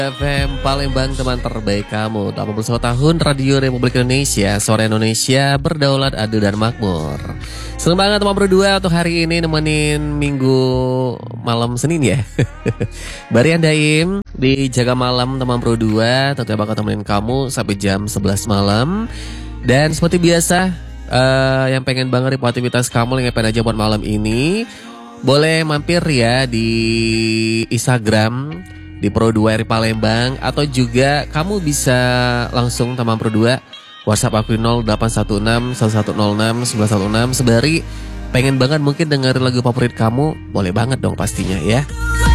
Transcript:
FM Palembang, teman terbaik kamu. 81 tahun Radio Republik Indonesia, Suara Indonesia, berdaulat, adil dan makmur. Senang banget teman berdua untuk hari ini nemenin minggu malam Senin ya. Barian Daim di Jaga Malam teman berdua, tentunya bakal temenin kamu sampai jam 11 malam. Dan seperti biasa, yang pengen banget aktivitas kamu, yang pengen aja buat malam ini, boleh mampir ya di Instagram di Pro 2 RI Palembang, atau juga kamu bisa langsung teman Pro 2 WhatsApp aku 0816 1106 1116. Sebari pengen banget mungkin dengerin lagu favorit kamu, boleh banget dong pastinya ya.